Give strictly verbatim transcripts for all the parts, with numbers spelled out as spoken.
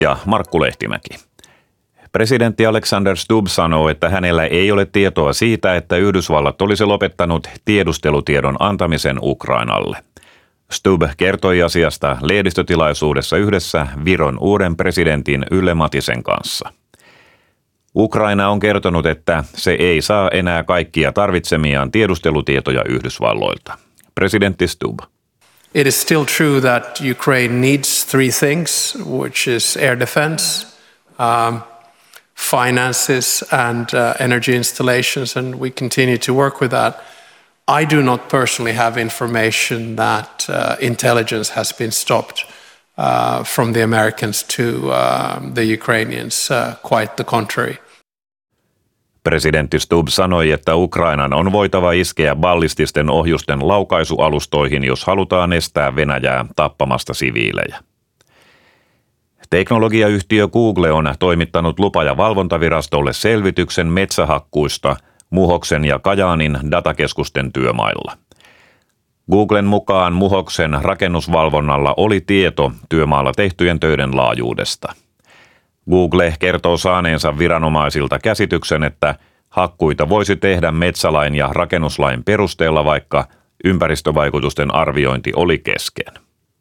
Ja Markku Lehtimäki. Presidentti Alexander Stubb sanoo, että hänellä ei ole tietoa siitä, että Yhdysvallat olisi lopettanut tiedustelutiedon antamisen Ukrainalle. Stubb kertoi asiasta lehdistötilaisuudessa yhdessä Viron uuden presidentin Yle Matisen kanssa. Ukraina on kertonut, että se ei saa enää kaikkia tarvitsemiaan tiedustelutietoja Yhdysvalloilta. Presidentti Stubb. It is still true that Ukraine needs three things, which is air defense, um, finances and uh, energy installations, and we continue to work with that. I do not personally have information that uh, intelligence has been stopped uh, from the Americans to uh, the Ukrainians, uh, quite the contrary. Presidentti Stubb sanoi, että Ukrainan on voitava iskeä ballististen ohjusten laukaisualustoihin, jos halutaan estää Venäjää tappamasta siviilejä. Teknologiayhtiö Google on toimittanut lupa- ja valvontavirastolle selvityksen metsähakkuista Muhoksen ja Kajaanin datakeskusten työmailla. Googlen mukaan Muhoksen rakennusvalvonnalla oli tieto työmaalla tehtyjen töiden laajuudesta. Google kertoo saaneensa viranomaisilta käsityksen, että hakkuita voisi tehdä metsälain ja rakennuslain perusteella, vaikka ympäristövaikutusten arviointi oli kesken.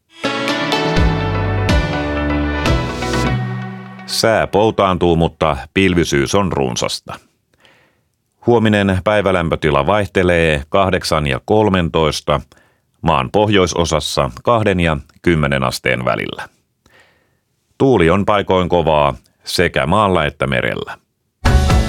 Sää poutaantuu, mutta pilvisyys on runsasta. Huominen päivälämpötila vaihtelee kahdeksan ja kolmetoista, maan pohjoisosassa kahden ja kymmenen asteen välillä. Tuuli on paikoin kovaa sekä maalla että merellä.